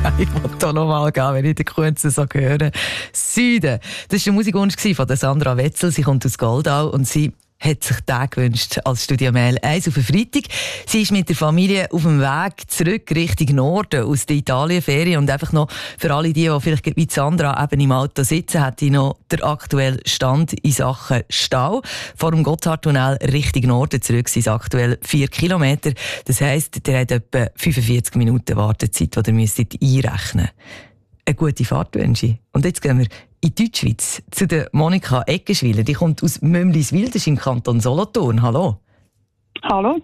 Ich wollte auch noch mal gehen, wenn ich den Kunzen so höre. Süden. Das war der Musikwunsch von Sandra Wetzel. Sie kommt aus Goldau und sie hat sich den gewünscht als Studiomail 1 auf den Freitag. Sie ist mit der Familie auf dem Weg zurück Richtung Norden aus der Italienferien. Und einfach noch für alle die vielleicht wie Sandra eben im Auto sitzen, hat ich noch der aktuelle Stand in Sachen Stau. Vor dem Gotthardtunnel Richtung Norden zurück sind es aktuell 4 Kilometer. Das heisst, ihr habt etwa 45 Minuten Wartezeit, die ihr müsstet einrechnen müsst. Eine gute Fahrt wünsche ich. Und jetzt gehen wir in die Deutschschweiz zu der Monika Eckenschwiler. Die kommt aus Mömliswil, das ist im Kanton Solothurn. Hallo. Hallo